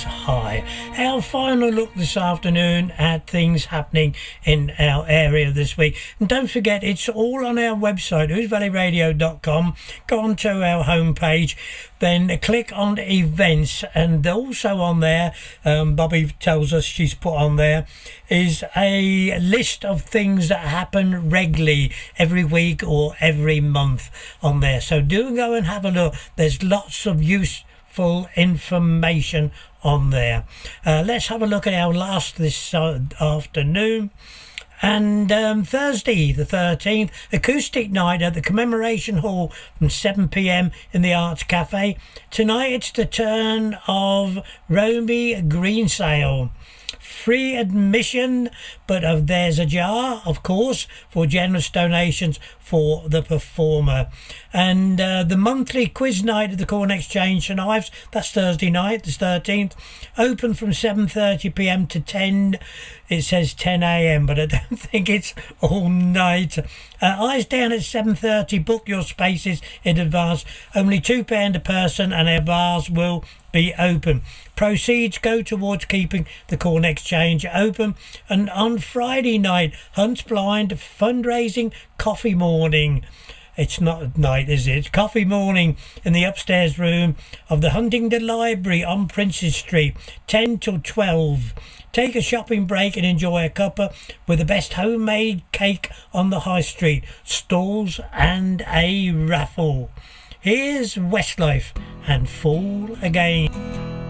Miles High. Our final look this afternoon at things happening in our area this week. And don't forget, it's all on our website, whovalleyradio.com. Go on to our homepage, then click on events, and also on there, Bobby tells us she's put on there, is a list of things that happen regularly every week or every month on there. So do go and have a look. There's lots of useful information on there. Let's have a look at our last this afternoon. And Thursday the 13th, acoustic night at the Commemoration Hall from 7 p.m. in the Arts Cafe. Tonight it's the turn of Romy Greensail. Free admission, but there's a jar, of course, for generous donations for the performer. And the monthly quiz night at the Corn Exchange St Ives, that's Thursday night, the 13th, open from 7:30 p.m. to 10. It says 10 a.m, but I don't think it's all night. Eyes down at 7:30. Book your spaces in advance. Only £2 a person, and our bars will be open. Proceeds go towards keeping the Corn Exchange open. And on Friday night, Hunts Blind fundraising coffee morning. It's not at night, is it? It's coffee morning in the upstairs room of the Huntingdon Library on Princes Street, 10 till 12. Take a shopping break and enjoy a cuppa with the best homemade cake on the high street, stalls and a raffle. Here's Westlife and Fall Again.